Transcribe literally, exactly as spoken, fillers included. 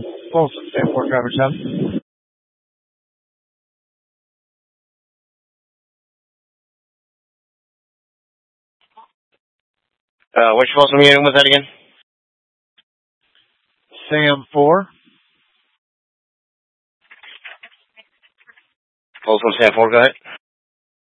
Folsom Sanford Driver's Hub. Uh, which Folsom unit was that again? Sam four. Folsom Sanford, go ahead.